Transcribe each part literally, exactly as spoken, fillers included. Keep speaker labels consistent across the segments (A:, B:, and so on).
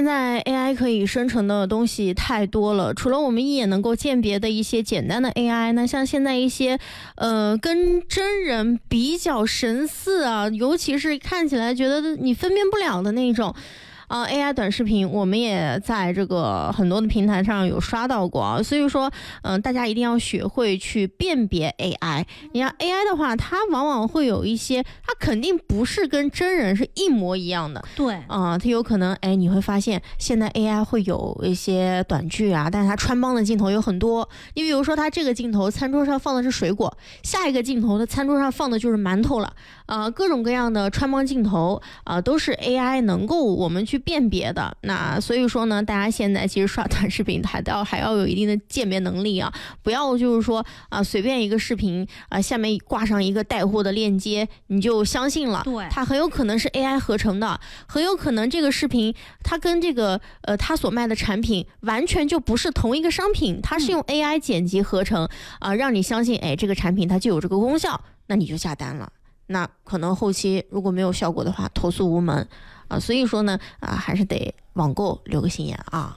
A: 现在 A I 可以生成的东西太多了，除了我们一眼能够鉴别的一些简单的 A I， 那像现在一些呃跟真人比较神似啊，尤其是看起来觉得你分辨不了的那种。呃 A I 短视频我们也在这个很多的平台上有刷到过啊，所以说嗯、呃，大家一定要学会去辨别 A I。 你看 A I 的话，它往往会有一些，它肯定不是跟真人是一模一样的，
B: 对
A: 啊、呃，它有可能哎，你会发现现在 A I 会有一些短剧啊，但是它穿帮的镜头有很多。你比如说它这个镜头餐桌上放的是水果，下一个镜头的餐桌上放的就是馒头了，啊、呃，各种各样的穿帮镜头啊、呃，都是 A I 能够我们去辨别的。那所以说呢，大家现在其实刷短视频还要还要有一定的鉴别能力啊，不要就是说啊、呃、随便一个视频啊、呃、下面挂上一个带货的链接你就相信了，
B: 对，
A: 它很有可能是 A I 合成的，很有可能这个视频它跟这个呃它所卖的产品完全就不是同一个商品，它是用 A I 剪辑合成啊、呃，让你相信哎这个产品它就有这个功效，那你就下单了。那可能后期如果没有效果的话，投诉无门啊，所以说呢啊，还是得网购留个心眼啊。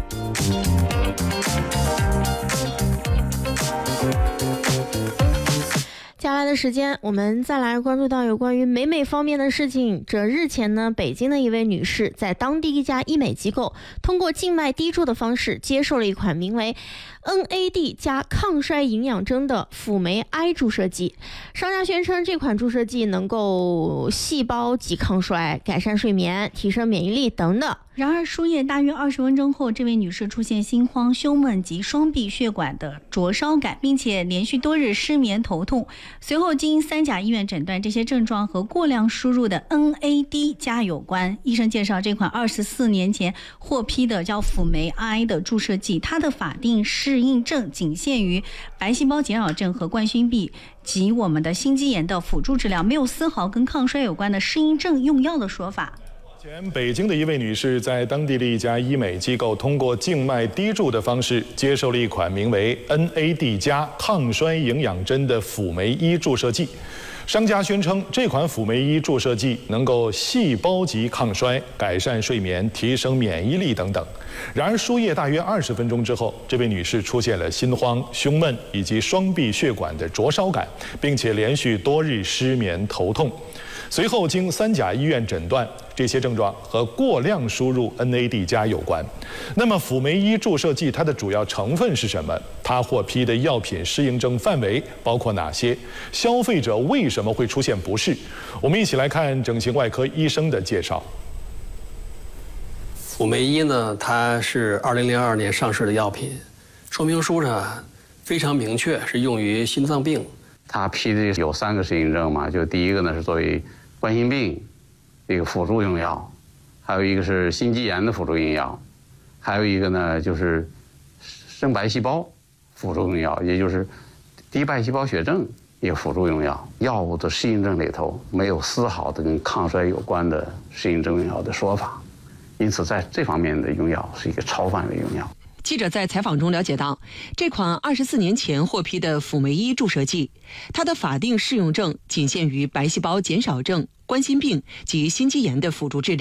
A: 接下来的时间，我们再来关注到有关于美美方面的事情。这日前呢，北京的一位女士在当地一家医美机构，通过静脉滴注的方式接受了一款名为 N A D 加抗衰营养针的辅酶 I 注射剂。商家宣称这款注射剂能够细胞级抗衰、改善睡眠、提升免疫力等等。
B: 然而输液大约二十分钟后，这位女士出现心慌、胸闷及双臂血管的灼烧感，并且连续多日失眠、头痛。随后经三甲医院诊断，这些症状和过量输入的 N A D 加有关。医生介绍，这款二十四年前获批的叫辅酶 I 的注射剂，它的法定适应症仅限于白细胞减少症和冠心病及我们的心肌炎的辅助治疗，没有丝毫跟抗衰有关的适应症用药的说法。
C: 前北京的一位女士在当地的一家医美机构，通过静脉滴注的方式接受了一款名为 N A D 加抗衰营养针的辅酶一注射剂。商家宣称，这款辅酶一注射剂能够细胞级抗衰、改善睡眠、提升免疫力等等。然而，输液大约二十分钟之后，这位女士出现了心慌、胸闷以及双臂血管的灼烧感，并且连续多日失眠、头痛。随后经三甲医院诊断，这些症状和过量输入 N A D 加有关。那么辅酶一注射剂它的主要成分是什么？它获批的药品适应症范围包括哪些？消费者为什么会出现不适？我们一起来看整形外科医生的介绍。
D: 辅酶一呢，它是二零零二年上市的药品，说明书上非常明确，是用于心脏病。
E: 它批的有三个适应症嘛，就第一个呢是作为冠心病一个辅助用药，还有一个是心肌炎的辅助用药，还有一个呢就是生白细胞辅助用药，也就是低白细胞血症一个辅助用药。药物的适应症里头没有丝毫的跟抗衰有关的适应症用药的说法，因此在这方面的用药是一个超范围用药。
F: 记者在采访中了解到，这款二十四年前获批的辅酶一注射剂，它的法定适用症仅限于白细胞减少症、冠心病及心肌炎的辅助治疗。